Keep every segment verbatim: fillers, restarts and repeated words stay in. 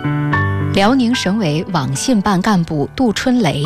辽宁省委网信办干部杜春雷。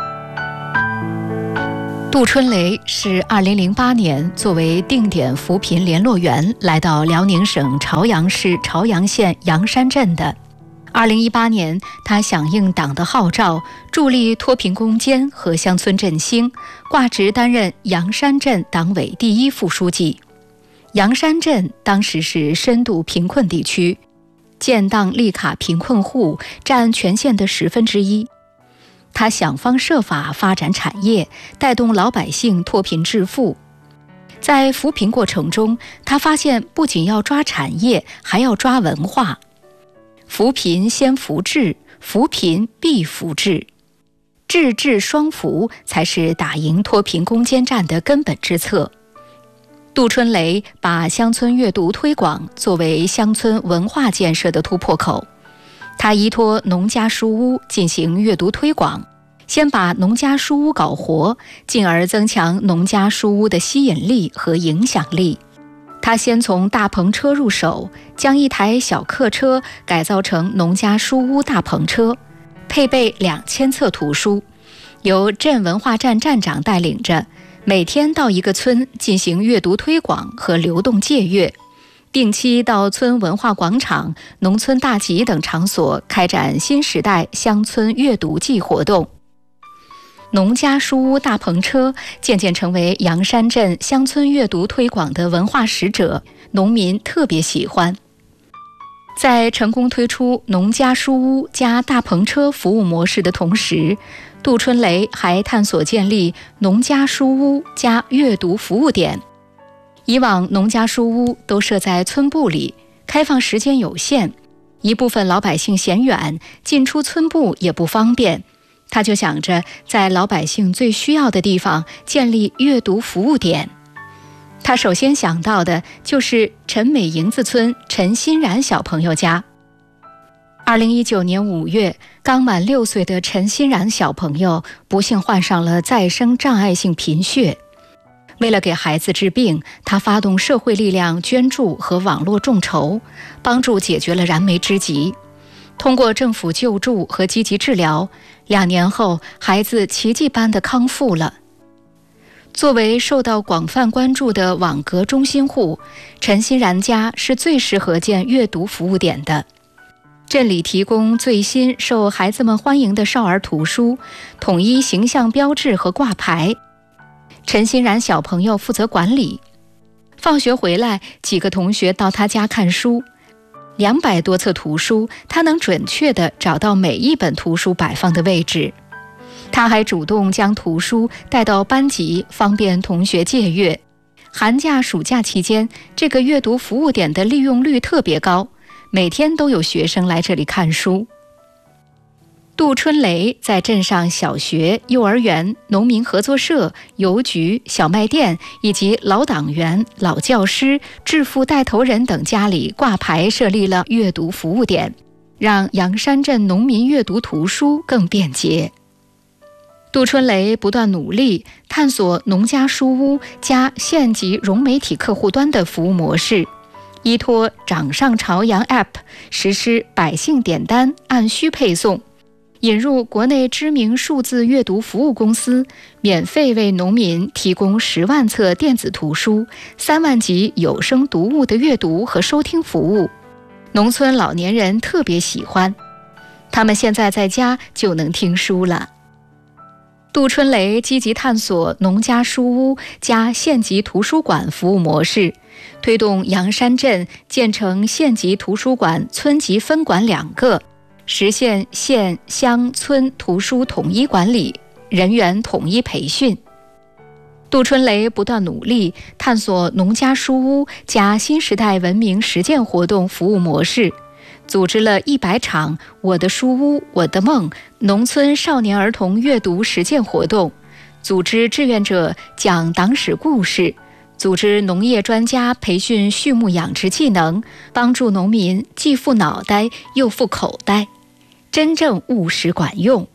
杜春雷是二零零八年作为定点扶贫联络员来到辽宁省朝阳市朝阳县阳山镇的。二零一八年，他响应党的号召，助力脱贫攻坚和乡村振兴，挂职担任阳山镇党委第一副书记。阳山镇当时是深度贫困地区，建档立卡贫困户占全县的十分之一。他想方设法发展产业，带动老百姓脱贫致富。在扶贫过程中，他发现不仅要抓产业，还要抓文化。扶贫先扶志，扶贫必扶志，志志双扶才是打赢脱贫攻坚战的根本之策。杜春雷把乡村阅读推广作为乡村文化建设的突破口，他依托农家书屋进行阅读推广，先把农家书屋搞活，进而增强农家书屋的吸引力和影响力。他先从大篷车入手，将一台小客车改造成农家书屋大篷车，配备两千册图书，由镇文化站站长带领着，每天到一个村进行阅读推广和流动借阅，定期到村文化广场、农村大集等场所开展新时代乡村阅读季活动。农家书屋大篷车渐渐成为阳山镇乡村阅读推广的文化使者，农民特别喜欢。在成功推出农家书屋加大篷车服务模式的同时，杜春雷还探索建立农家书屋加阅读服务点。以往农家书屋都设在村部里，开放时间有限，一部分老百姓嫌远，进出村部也不方便。他就想着在老百姓最需要的地方建立阅读服务点。他首先想到的就是陈美营子村陈欣然小朋友家。二零一九年五月，刚满六岁的陈欣然小朋友不幸患上了再生障碍性贫血。为了给孩子治病，他发动社会力量捐助和网络众筹，帮助解决了燃眉之急。通过政府救助和积极治疗，两年后，孩子奇迹般的康复了。作为受到广泛关注的网格中心户，陈欣然家是最适合建阅读服务点的。镇里提供最新受孩子们欢迎的少儿图书，统一形象标志和挂牌。陈欣然小朋友负责管理。放学回来，几个同学到他家看书。两百多册图书，他能准确地找到每一本图书摆放的位置。他还主动将图书带到班级，方便同学借阅。寒假、暑假期间，这个阅读服务点的利用率特别高，每天都有学生来这里看书。杜春雷在镇上小学、幼儿园、农民合作社、邮局、小卖店以及老党员、老教师、致富带头人等家里挂牌设立了阅读服务点，让阳山镇农民阅读图书更便捷。杜春雷不断努力，探索农家书屋加县级融媒体客户端的服务模式，依托掌上朝阳 App 实施百姓点单按需配送，引入国内知名数字阅读服务公司，免费为农民提供十万册电子图书、三万集有声读物的阅读和收听服务。农村老年人特别喜欢，他们现在在家就能听书了。杜春雷积极探索农家书屋加县级图书馆服务模式，推动阳山镇建成县级图书馆、村级分馆两个，实现县乡村图书统一管理，人员统一培训。杜春雷不断努力，探索农家书屋加新时代文明实践活动服务模式，组织了一百场我的书屋我的梦农村少年儿童阅读实践活动，组织志愿者讲党史故事，组织农业专家培训畜牧养殖技能，帮助农民既富脑袋又富口袋，真正务实管用。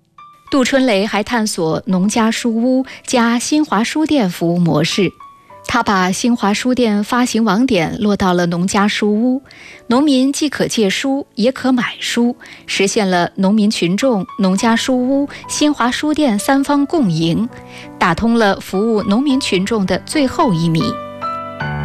杜春雷还探索农家书屋加新华书店服务模式， 他把新华书店发行网点落到了农家书屋，农民既可借书，也可买书，实现了农民群众、农家书屋、新华书店三方共赢，打通了服务农民群众的最后一米。